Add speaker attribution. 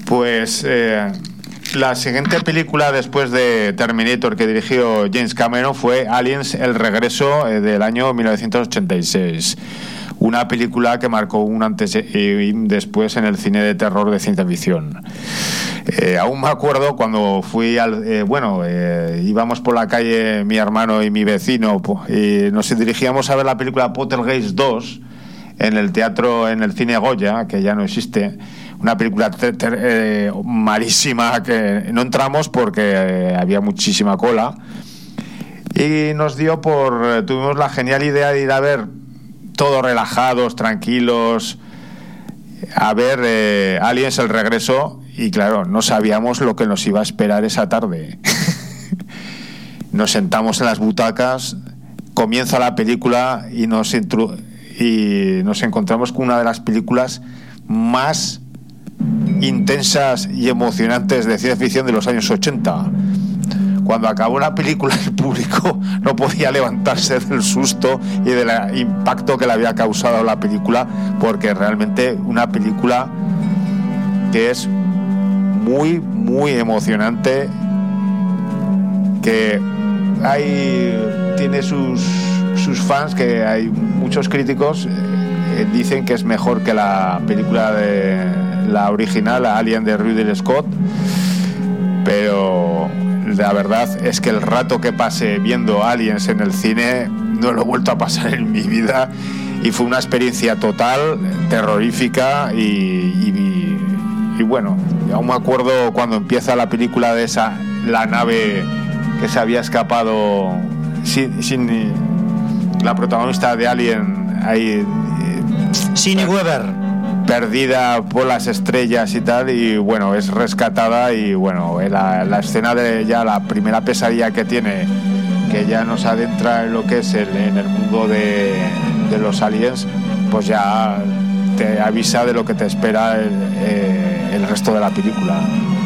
Speaker 1: Pues la siguiente película después de Terminator que dirigió James Cameron fue Aliens, el regreso, del año 1986. Una película que marcó un antes y un después en el cine de terror de ciencia ficción. Aún me acuerdo cuando fui íbamos por la calle mi hermano y mi vecino y nos dirigíamos a ver la película Poltergeist 2 en el cine Goya, que ya no existe. Una película malísima, que no entramos porque había muchísima cola, y tuvimos la genial idea de ir a ver todos relajados, tranquilos, a ver Aliens, el regreso, y claro, no sabíamos lo que nos iba a esperar esa tarde. Nos sentamos en las butacas, comienza la película y nos encontramos con una de las películas más intensas y emocionantes de ciencia ficción de los años 80. Cuando acabó la película, el público no podía levantarse del susto y del impacto que le había causado la película, porque realmente una película que es muy, muy emocionante, que tiene sus fans, que hay muchos críticos dicen que es mejor que la película de la original, Alien de Ridley Scott, pero la verdad es que el rato que pasé viendo Aliens en el cine no lo he vuelto a pasar en mi vida, y fue una experiencia total, terrorífica, y bueno, aún me acuerdo cuando empieza la película de la nave que se había escapado sin la protagonista de Alien ahí,
Speaker 2: Sigourney Weaver,
Speaker 1: perdida por las estrellas y tal, y bueno, es rescatada, y bueno, la escena de ya la primera pesadilla que tiene, que ya nos adentra en lo que es en el mundo de los aliens, pues ya te avisa de lo que te espera el resto de la película.